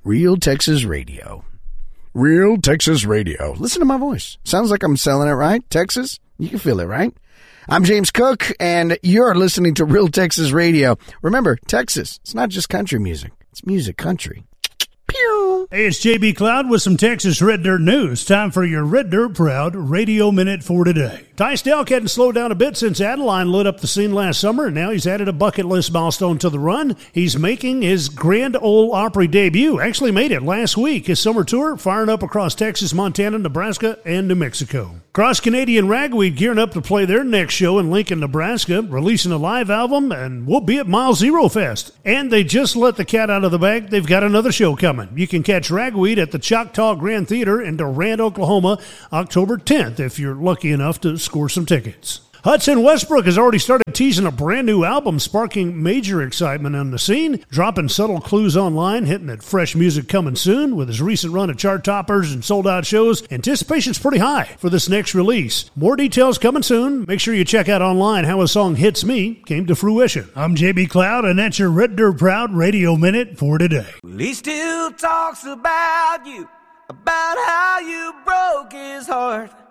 Real Texas Radio. Real Texas Radio. Listen to my voice. Sounds like I'm selling it, right? Texas? You can feel it, right? I'm James Cook, and you're listening to Real Texas Radio. Remember, Texas, it's not just country music. It's music country. Pew! Hey, it's JB Cloud with some Texas Red Dirt news. Time for your Red Dirt Proud Radio Minute for today. Ty Stelk hadn't slowed down a bit since Adeline lit up the scene last summer, and now he's added a bucket list milestone to the run. He's making his Grand Ole Opry debut. Actually made it last week. His summer tour firing up across Texas, Montana, Nebraska, and New Mexico. Cross-Canadian Ragweed gearing up to play their next show in Lincoln, Nebraska, releasing a live album, and we'll be at Mile Zero Fest. And they just let the cat out of the bag. They've got another show coming. You can catch Ragweed at the Choctaw Grand Theater in Durant, Oklahoma, October 10th, if you're lucky enough to score some tickets. Hudson Westbrook has already started teasing a brand new album, sparking major excitement on the scene, dropping subtle clues online, hinting at fresh music coming soon. With his recent run of chart toppers and sold-out shows, anticipation's pretty high for this next release. More details coming soon. Make sure you check out online how his song Hits Me came to fruition. I'm JB Cloud, and that's your Red Dirt Proud Radio Minute for today. Well, he still talks about you, about how you broke his heart.